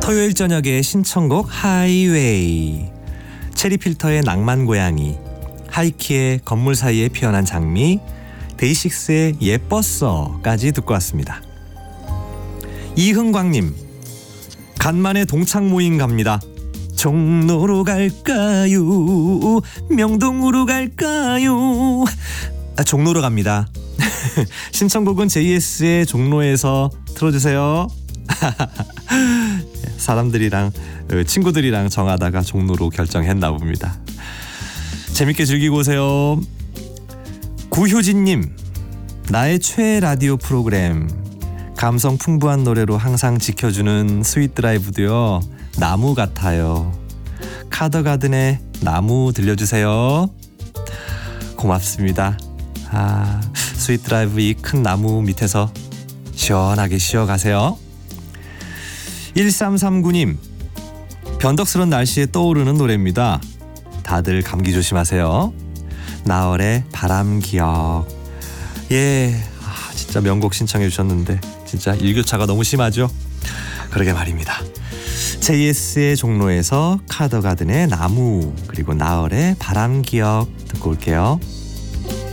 토요일 저녁에 신청곡 하이웨이, 체리필터의 낭만 고양이, 하이키의 건물 사이에 피어난 장미, 데이식스의 예뻤어까지 듣고 왔습니다. 이흥광님, 간만에 동창 모임 갑니다. 종로로 갈까요? 명동으로 갈까요? 종로로 갑니다. 신청곡은 JS의 종로에서 틀어주세요. 사람들이랑 친구들이랑 정하다가 종로로 결정했나 봅니다. 재밌게 즐기고 오세요. 구효진님, 나의 최애 라디오 프로그램, 감성 풍부한 노래로 항상 지켜주는 스윗 드라이브도요, 나무 같아요. 카더가든의 나무 들려주세요. 고맙습니다. 스윗 드라이브 이 큰 나무 밑에서 시원하게 쉬어가세요. 1339님, 변덕스러운 날씨에 떠오르는 노래입니다. 다들 감기 조심하세요. 나얼의 바람기억. 예, 진짜 명곡 신청해 주셨는데 진짜 일교차가 너무 심하죠? 그러게 말입니다. JS의 종로에서 카더가든의 나무, 그리고 나얼의 바람기억 듣고 올게요.